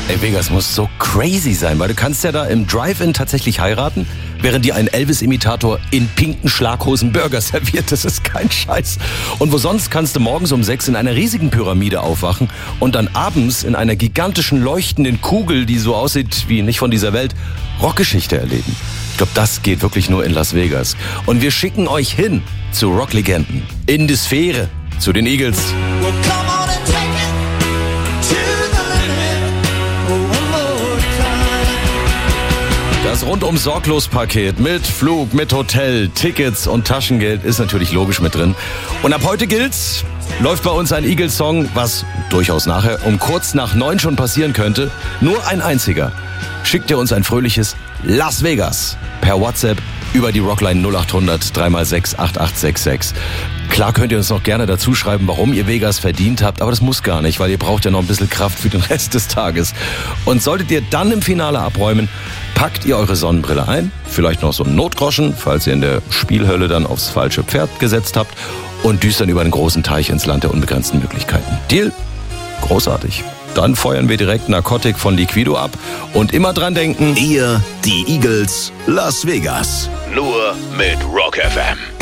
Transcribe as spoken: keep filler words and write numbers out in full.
Ey, Vegas muss so crazy sein, weil du kannst ja da im Drive-In tatsächlich heiraten, während dir ein Elvis-Imitator in pinken Schlaghosen Burger serviert. Das ist kein Scheiß. Und wo sonst kannst du morgens um sechs in einer riesigen Pyramide aufwachen und dann abends in einer gigantischen leuchtenden Kugel, die so aussieht wie nicht von dieser Welt, Rockgeschichte erleben. Ich glaube, das geht wirklich nur in Las Vegas. Und wir schicken euch hin zu Rocklegenden, in die Sphäre, zu den Eagles. Well, come on and take it to the limit. One more time. Das Rundum-Sorglos-Paket mit Flug, mit Hotel, Tickets und Taschengeld ist natürlich logisch mit drin. Und ab heute gilt's, läuft bei uns ein Eagles-Song, was durchaus nachher um kurz nach neun schon passieren könnte. Nur ein einziger. Schickt ihr uns ein fröhliches Las Vegas per WhatsApp über die Rockline null acht hundert drei mal sechs acht acht sechs sechs. Klar könnt ihr uns noch gerne dazu schreiben, warum ihr Vegas verdient habt, aber das muss gar nicht, weil ihr braucht ja noch ein bisschen Kraft für den Rest des Tages. Und solltet ihr dann im Finale abräumen, packt ihr eure Sonnenbrille ein, vielleicht noch so einen Notgroschen, falls ihr in der Spielhölle dann aufs falsche Pferd gesetzt habt, und düst dann über einen großen Teich ins Land der unbegrenzten Möglichkeiten. Deal? Großartig. Dann feuern wir direkt Narcotic von Liquido ab und immer dran denken, Ihr, die Eagles, Las Vegas. Nur mit Rock F M.